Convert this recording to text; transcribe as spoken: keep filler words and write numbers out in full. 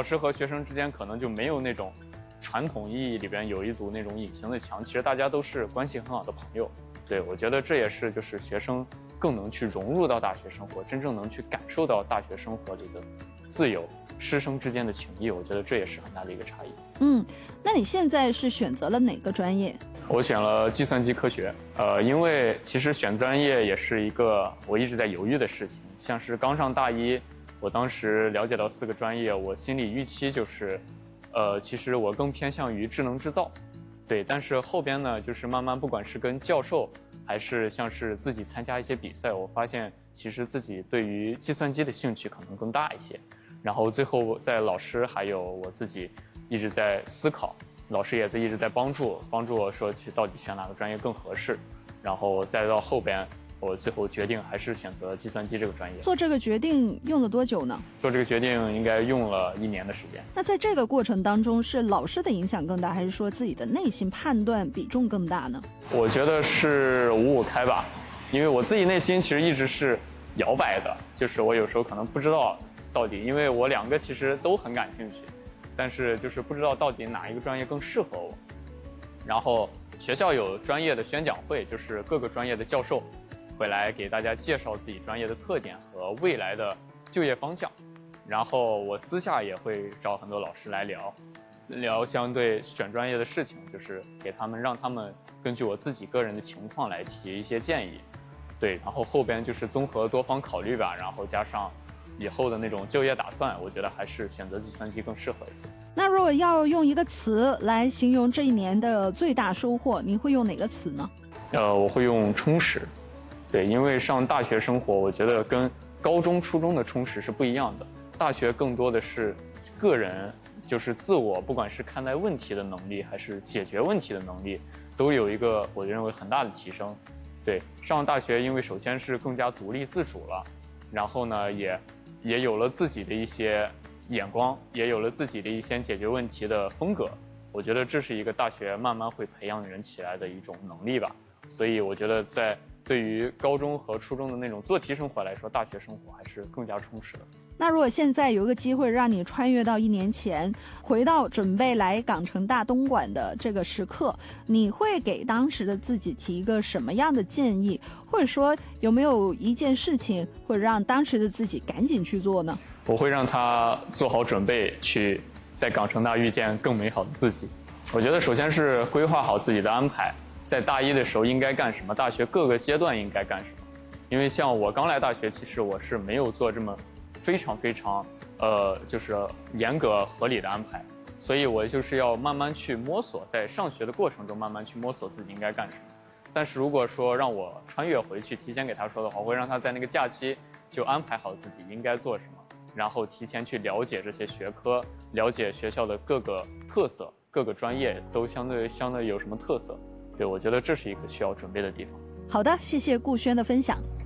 老师和学生之间可能就没有那种传统意义里边有一堵那种隐形的墙，其实大家都是关系很好的朋友。对，我觉得这也是就是学生更能去融入到大学生活，真正能去感受到大学生活里的自由，师生之间的情谊，我觉得这也是很大的一个差异。 嗯，那你现在是选择了哪个专业？ 我选了计算机科学，呃，因为其实选专业也是一个我一直在犹豫的事情。像是刚上大一，我当时了解到四个专业，我心里预期就是，呃，其实我更偏向于智能制造，对。但是后边呢，就是慢慢不管是跟教授，还是像是自己参加一些比赛，我发现其实自己对于计算机的兴趣可能更大一些。然后最后在老师还有我自己一直在思考，老师也在一直在帮助帮助我说去到底选哪个专业更合适，然后再到后边我最后决定还是选择计算机这个专业。 做这个决定用了多久呢？ 做这个决定应该用了一年的时间。 那在这个过程当中，是老师的影响更大，还是说自己的内心判断比重更大呢？ 我觉得是五五开吧，因为我自己内心其实一直是摇摆的，就是我有时候可能不知道到底，因为我两个其实都很感兴趣，但是就是不知道到底哪一个专业更适合我。然后学校有专业的宣讲会，就是各个专业的教授会来给大家介绍自己专业的特点和未来的就业方向。然后我私下也会找很多老师来聊聊相对选专业的事情，就是给他们让他们根据我自己个人的情况来提一些建议。对，然后后边就是综合多方考虑吧，然后加上以后的那种就业打算，我觉得还是选择计算机更适合一些。 那如果要用一个词来形容这一年的最大收获，您会用哪个词呢？ 呃，我会用充实。对，因为上大学生活，我觉得跟高中、初中的充实是不一样的。大学更多的是个人，就是自我，不管是看待问题的能力，还是解决问题的能力，都有一个我认为很大的提升。对，上大学，因为首先是更加独立自主了，然后呢，也也有了自己的一些眼光，也有了自己的一些解决问题的风格。我觉得这是一个大学慢慢会培养人起来的一种能力吧。所以我觉得在对于高中和初中的那种做题生活来说，大学生活还是更加充实的。 那如果现在有一个机会让你穿越到一年前，回到准备来港城大东莞的这个时刻，你会给当时的自己提一个什么样的建议，或者说有没有一件事情会让当时的自己赶紧去做呢？ 我会让他做好准备，去在港城大遇见更美好的自己。我觉得首先是规划好自己的安排，在大一的时候应该干什么，大学各个阶段应该干什么。因为像我刚来大学，其实我是没有做这么非常非常呃就是严格合理的安排，所以我就是要慢慢去摸索，在上学的过程中慢慢去摸索自己应该干什么。但是如果说让我穿越回去提前给他说的话，我会让他在那个假期就安排好自己应该做什么，然后提前去了解这些学科，了解学校的各个特色，各个专业都相对相对有什么特色。对，我觉得这是一个需要准备的地方。 好的，谢谢顾轩的分享。